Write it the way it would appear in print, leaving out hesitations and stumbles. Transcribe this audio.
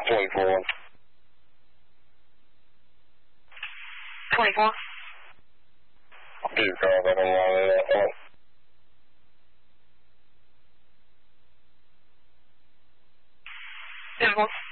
24. 24. Deep call, I don't want that point. Beautiful.